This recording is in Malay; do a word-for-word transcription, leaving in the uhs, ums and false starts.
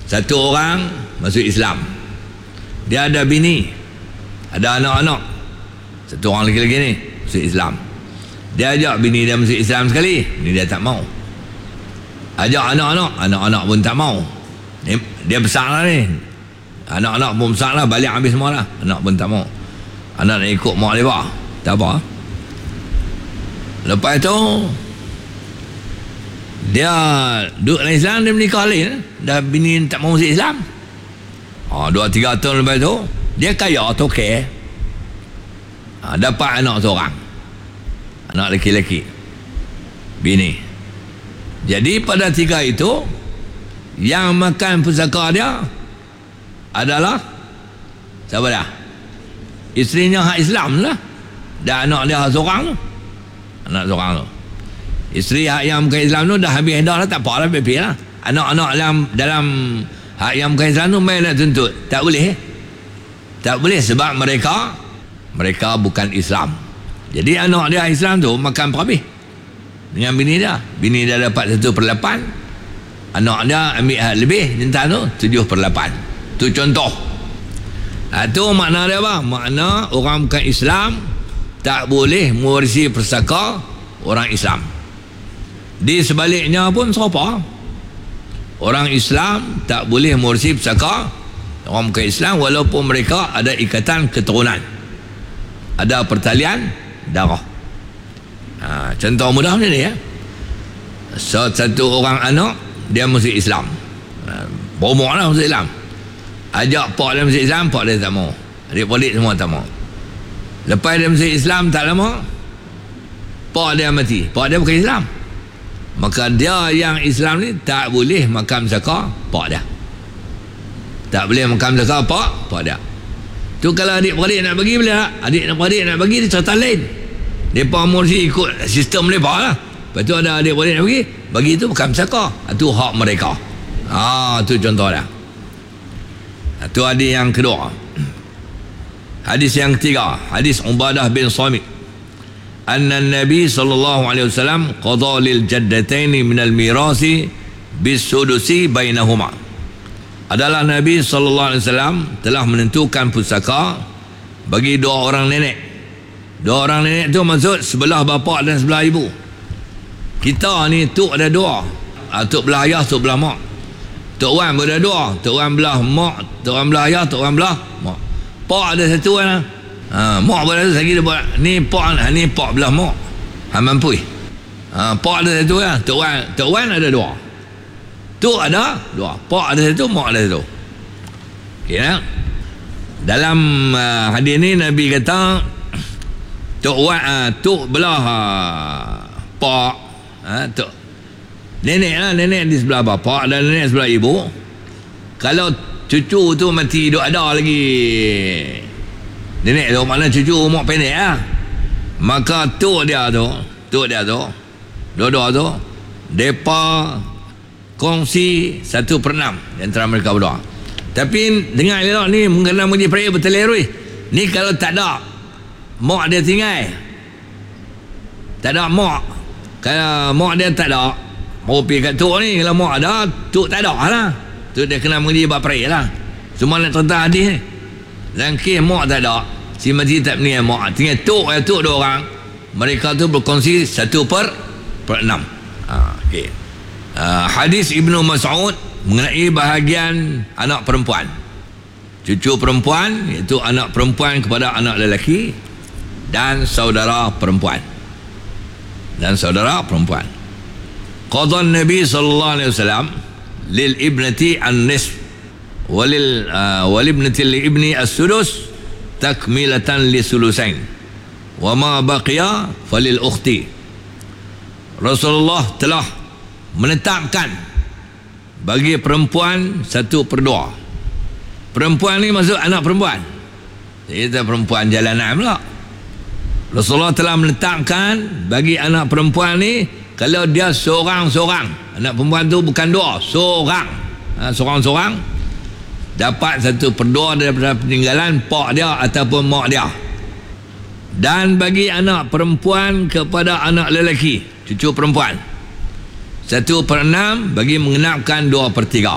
Satu orang masuk Islam, dia ada bini, ada anak-anak. Satu orang lelaki-lelaki ni masuk Islam, dia ajak bini dia masuk Islam sekali, ni dia tak mau. Ajak anak-anak, anak-anak pun tak mau. Ni, dia besar lah ni, anak-anak pun besar lah, balik habis semua lah. Anak pun tak mau, anak nak ikut mak dia, tak apa. Lepas tu dia duduk dalam Islam, dia menikah lain, dah bini tak mau masuk Islam. Ha, dua tiga tahun lepas tu dia kaya tokek, ha, dapat anak seorang, anak lelaki-lelaki, bini. Jadi pada tiga itu, yang makan pusaka dia adalah siapa dah? Isterinya hak Islam lah, dan anak dia hak seorang tu, anak seorang tu. Isteri hak yang bukan Islam tu dah habis dah lah, tak apa lah, pilih lah. Anak-anak dalam, dalam hak yang bukan Islam tu main nak tuntut, tak boleh, tak boleh, sebab mereka mereka bukan Islam. Jadi anak dia Islam tu makan perhabis dengan bini dia. Bini dia dapat satu per lapan, anak dia ambil hak lebih, jentan tu tujuh per lapan. Tu contoh. Ha, tu makna dia apa? Makna orang bukan Islam tak boleh mewarisi pusaka orang Islam. Di sebaliknya pun serupa, orang Islam tak boleh mewarisi pusaka orang bukan Islam, walaupun mereka ada ikatan keturunan, ada pertalian darah. Ha, contoh mudah macam ni ya. So, satu orang anak dia masuk Islam, ha, berumur lah masuk Islam, ajak pak dia masuk Islam, pak dia tak mau, adik-adik semua tak mau. Lepas dia masuk Islam tak lama, pak dia mati, pak dia bukan Islam, maka dia yang Islam ni tak boleh makan pusaka pak dia, tak boleh makan pusaka pak pak dia. Tu kalau adik-beradik nak bagi boleh tak? Adik-beradik nak bagi dia cerita lain, mereka mesti ikut sistem mereka lah. Lepas tu ada adik-beradik nak bagi, bagi tu bukan pusaka, itu hak mereka. Ah, tu contoh dah. Itu hadis yang kedua. Hadis yang ketiga, hadis Ubadah bin Samit, anna Nabi sallallahu alaihi wasallam qada lil jaddataini min al mirasi bis sudusi bainahuma. Adalah Nabi sallallahu alaihi wasallam telah menentukan pusaka bagi dua orang nenek. Dua orang nenek tu maksud sebelah bapa dan sebelah ibu. Kita ni tok ada dua, tok belah ayah, tok belah mak. Tok Wan ada dua, tok Wan belah mak, tok Wan belah ayah, tok Wan belah mak. Pak ada satu kan. Ha, mak belah satu lagi dia buat. Ni pak, ni pak belah mak. Ha, mampu. Ha, pak ada satu kan. Tok Wan, tok Wan ada dua. Tok ada dua. Pak ada satu, mak ada satu. Okey ya. Dalam uh, hadis ni Nabi kata tok Wan, uh, tok belah uh, pak, uh, tok nenek lah, nenek di sebelah bapa dan nenek sebelah ibu. Kalau cucu tu mati duk ada lagi nenek tu, makna cucu umur pendek lah, maka tok dia tu, tok dia tu, dua-dua tu depa kongsi satu per enam antara mereka berdua. Tapi dengar elok ni mengenai menjadi peraya bertelerui ni, kalau tak ada mak dia tinggal, tak ada mak, kalau mak dia tak ada, mau pergi kat tok ni, kalau mak ada, tok tak ada lah, tu dia kena menjadi berperaya lah. Cuma nak cerita hadis ni, dan kes mak tak ada, si mati tak meninggal mak, tinggal tok ya, tok dua orang, mereka tu berkongsi satu per per enam. Ha, okay. Uh, hadis Ibnu Mas'ud mengenai bahagian anak perempuan, cucu perempuan, iaitu anak perempuan kepada anak lelaki dan saudara perempuan dan saudara perempuan. Qadha Nabi sallallahu alaihi wasallam lil ibnati an-nisf walil uh, wal ibnati li ibni as-sudus takmilatan li sulusain wa ma baqiya falil ukhti. Rasulullah telah menetapkan bagi perempuan satu per dua. Perempuan ni maksud anak perempuan, kita perempuan jalanan pula. Rasulullah telah menetapkan bagi anak perempuan ni, kalau dia seorang-seorang, anak perempuan tu bukan dua, seorang, ha, seorang-seorang dapat satu per dua daripada peninggalan pak dia ataupun mak dia. Dan bagi anak perempuan kepada anak lelaki, cucu perempuan, satu per enam bagi mengenapkan dua per tiga.